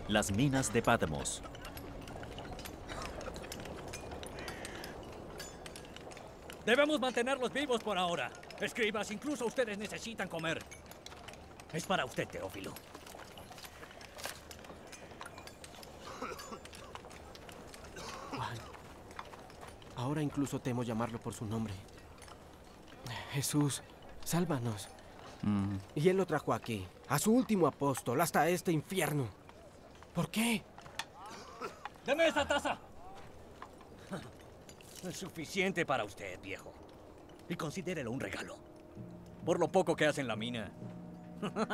Las minas de Patmos. Debemos mantenerlos vivos por ahora. Escribas, incluso ustedes necesitan comer. Es para usted, Teófilo. Juan. Ahora incluso temo llamarlo por su nombre. Jesús, sálvanos. Y él lo trajo aquí, a su último apóstol, hasta este infierno. ¿Por qué? ¡Deme esa taza! Es suficiente para usted, viejo. Y considérelo un regalo. Por lo poco que hace en la mina.